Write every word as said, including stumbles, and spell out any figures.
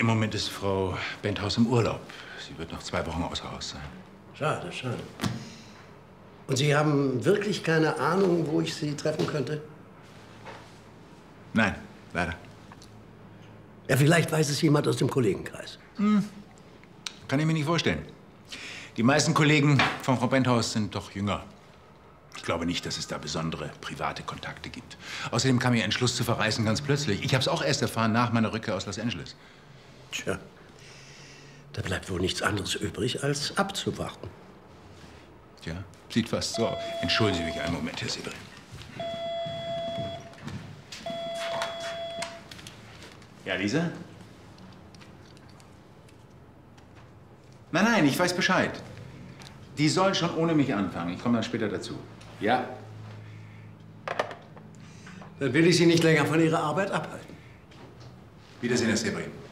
Im Moment ist Frau Benthaus im Urlaub. Sie wird noch zwei Wochen außer Haus sein. Schade, schade. Und Sie haben wirklich keine Ahnung, wo ich Sie treffen könnte? Nein, leider. Ja, vielleicht weiß es jemand aus dem Kollegenkreis. Hm. Kann ich mir nicht vorstellen. Die meisten Kollegen von Frau Benthaus sind doch jünger. Ich glaube nicht, dass es da besondere private Kontakte gibt. Außerdem kam ihr Entschluss zu verreisen ganz plötzlich. Ich habe es auch erst erfahren nach meiner Rückkehr aus Los Angeles. Tja, da bleibt wohl nichts anderes übrig, als abzuwarten. Tja, sieht fast so aus. Entschuldigen Sie mich einen Moment, Herr Severin. Ja, Lisa? Nein, nein, ich weiß Bescheid. Die sollen schon ohne mich anfangen. Ich komme dann später dazu. Ja? Dann will ich Sie nicht länger von Ihrer Arbeit abhalten. Wiedersehen, Herr Severin.